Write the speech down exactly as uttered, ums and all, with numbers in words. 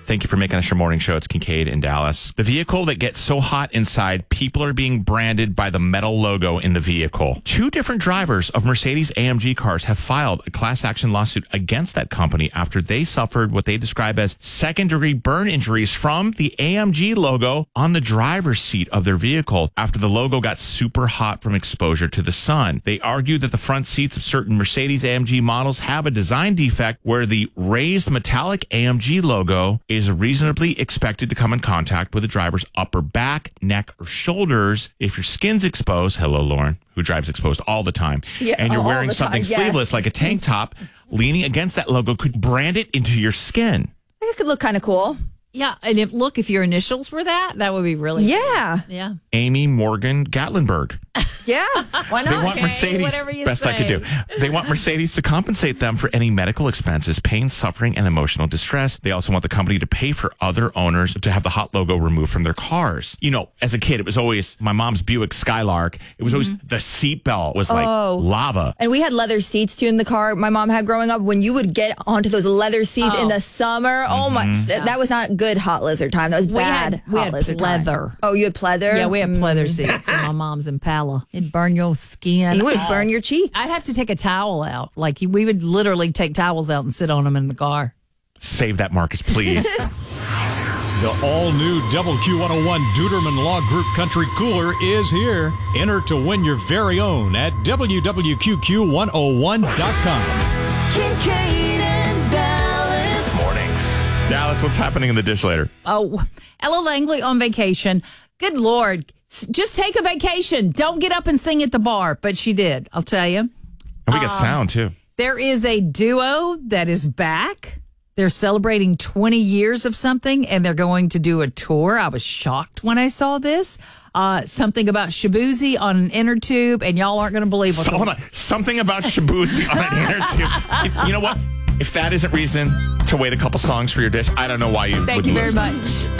Thank you for making us your morning show. It's Kincaid in Dallas. The vehicle that gets so hot inside, people are being branded by the metal logo in the vehicle. Two different drivers of Mercedes A M G cars have filed a class action lawsuit against that company after they suffered what they describe as second-degree burn injuries from the A M G logo on the driver's seat of their vehicle after the logo got super hot from exposure to the sun. They argued that the front seats of certain Mercedes A M G models have a design defect where the raised metallic A M G logo is reasonably expected to come in contact with the driver's upper back, neck, or shoulders. If your skin's exposed, hello, Lauren, who drives exposed all the time, yeah, and you're wearing time, something yes. sleeveless like a tank top, leaning against that logo could brand it into your skin. It could look kind of cool. Yeah, and if look, if your initials were that, that would be really yeah, cool. yeah. Amy Morgan Gatlinburg. Yeah, why not? They want Okay, Mercedes, whatever you best say. I could do. They want Mercedes to compensate them for any medical expenses, pain, suffering, and emotional distress. They also want the company to pay for other owners to have the hot logo removed from their cars. You know, as a kid, it was always my mom's Buick Skylark. It was always the seatbelt was like Oh. lava. And we had leather seats too in the car my mom had growing up. When you would get onto those leather seats Oh. in the summer, oh my, th- that was not good hot lizard time. That was We bad had- we hot had lizard pleather. time. Oh, you had pleather? Yeah, we had pleather Mm. seats in my mom's Impala. It'd burn your skin. It would off. burn your cheeks. I'd have to take a towel out. Like we would literally take towels out and sit on them in the car. Save that, Marcus, please. The all-new W Q one oh one Duderman Law Group Country Cooler is here. Enter to win your very own at W W Q Q one oh one dot com. Kincaid and Dallas. Mornings. Dallas, what's happening in the dish later? Oh, Ella Langley on vacation. Good Lord. S- Just take a vacation. Don't get up and sing at the bar. But she did, I'll tell you. And we got sound, too. There is a duo that is back. They're celebrating twenty years of something, and they're going to do a tour. I was shocked when I saw this. Uh, something about Shabuzi on an inner tube, and y'all aren't going to believe what So, hold on. Something about Shabuzi on an inner tube. You know what? If that isn't reason to wait a couple songs for your dish, I don't know why you Thank wouldn't you very listen. much.